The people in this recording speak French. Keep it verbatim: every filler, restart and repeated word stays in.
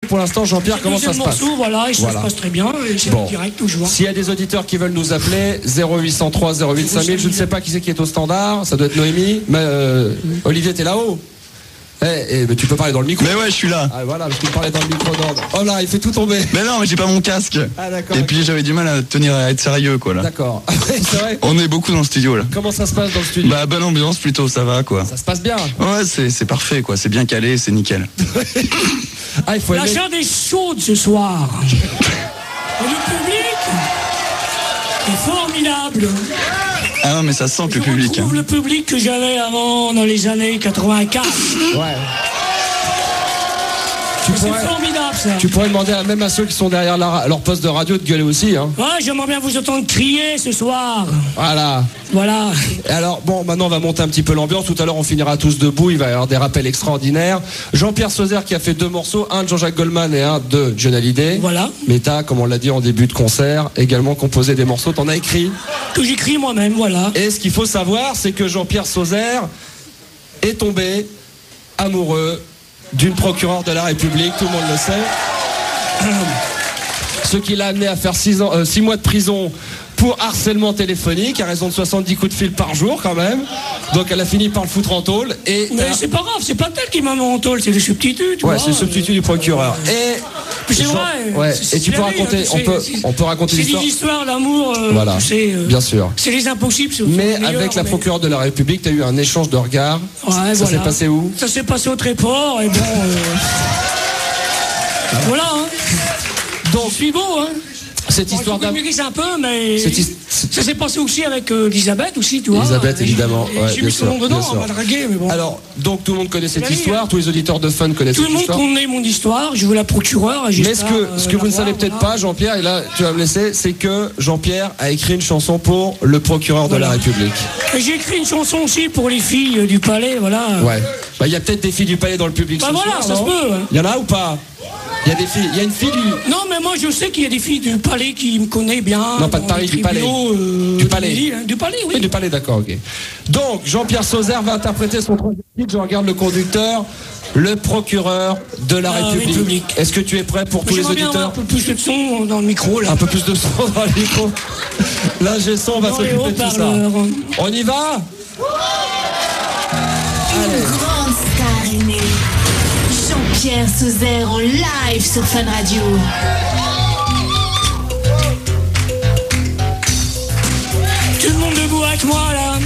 pour l'instant, Jean-Pierre, comment ça se passe? Morceau, voilà, et ça voilà. se passe très bien, et c'est bon. direct toujours. S'il y a des auditeurs qui veulent nous appeler, zéro huit cent trois zéro huit cinq mille, je ne sais pas qui c'est qui est au standard, ça doit être Noémie, mais euh, Olivier, t'es là-haut? Eh, eh, mais tu peux parler dans le micro. Mais ouais, je suis là. Ah voilà, parce qu'il parlait dans le micro d'ordre. Oh là, il fait tout tomber. Mais non, mais j'ai pas mon casque. Ah d'accord. Et puis j'avais du mal à tenir à être sérieux quoi là. D'accord. C'est vrai. On est beaucoup dans le studio là. Comment ça se passe dans le studio? Bah bonne ambiance plutôt, ça va quoi. Ça se passe bien. Ouais, c'est c'est parfait quoi, c'est bien calé, c'est nickel. Ah, il faut La aimer. chair est chaude ce soir. Et le public est formidable. Ah non mais ça sent que le Je public. retrouve Hein. le public que j'avais avant dans les années quatre-vingt-quatre. Ouais. Tu C'est pourrais, formidable ça. tu pourrais demander à, même à ceux qui sont derrière la- leur poste de radio de gueuler aussi. Hein. Ouais, j'aimerais bien vous entendre crier ce soir. Voilà. Voilà. Et alors, bon, maintenant on va monter un petit peu l'ambiance. Tout à l'heure, on finira tous debout. Il va y avoir des rappels extraordinaires. Jean-Pierre Sauzère qui a fait deux morceaux, un de Jean-Jacques Goldman et un de John Hallyday. Voilà. Mais t'as, comme on l'a dit en début de concert, également composé des morceaux. T'en as écrit. Que j'écris moi-même, voilà. Et ce qu'il faut savoir, c'est que Jean-Pierre Sauzère est tombé amoureux d'une procureure de la République, tout le monde le sait. Ce qui l'a amené à faire six ans, euh, six mois de prison pour harcèlement téléphonique, à raison de soixante-dix coups de fil par jour quand même. Donc elle a fini par le foutre en tôle. Et Mais euh, c'est pas grave, c'est pas elle qui m'a mis en tôle, c'est le substitut, tu ouais, vois. c'est le substitut du procureur. Et C'est Jean- vrai. ouais. c'est- Et tu c'est peux la vie, raconter, hein, on c'est- peut, c'est- on peut raconter C'est l'histoire. des histoires d'amour, euh, Voilà, tu sais, euh, bien sûr. c'est les impossibles. c'est Mais les meilleurs, avec la mais- procureure de la République, tu as eu un échange de regards. Ouais, ça voilà. s'est passé où? Ça s'est passé au Tréport, et bon... euh, voilà, hein. Donc, Je suis beau, hein. cette histoire Bon, je d'amour. m'église un peu, mais Cette his- ça s'est passé aussi avec euh, Elisabeth aussi, tu vois. Elisabeth, Et- évidemment, et ouais, J'ai bien mis son nom sûr, dedans, bien sûr. on va le draguer, mais bon. Alors, donc tout le monde connaît cette La vie, histoire, hein. tous les auditeurs de Fun connaissent Tout le cette monde histoire. connaît mon histoire, je veux la procureure. et Mais ce j'espère, que, euh, ce que vous ne la savez voir, peut-être voilà. pas, Jean-Pierre, et là tu vas me laisser, c'est que Jean-Pierre a écrit une chanson pour le procureur de Voilà. la République. Et j'ai écrit une chanson aussi pour les filles euh, du palais, voilà. Ouais. Bah il y a peut-être des filles du palais dans le public. Bah ce voilà, soir, ça non se peut, ouais. Il y en a ou pas? Il y a des filles, il y a une fille du. Non, mais moi je sais qu'il y a des filles du palais qui me connaissent bien. Non, pas de dans Paris, les du palais. tribunaux, euh, Du de palais. l'île, hein. Du palais, oui. Oui, du palais, d'accord, ok. Donc Jean-Pierre Sauzère va interpréter son troisième titre. Je regarde le conducteur, le procureur de la Ah, République. République. Est-ce que tu es prêt pour tous les J'aimerais bien avoir un auditeurs? peu plus de son dans le micro, là. Un peu plus de son dans le micro. L'ingé son va Dans les s'occuper de tout ça. haut-parleurs. On y va? Une grande star est née. Jean-Pierre Sauzère en live sur Fun Radio. Tout le monde debout avec moi, là.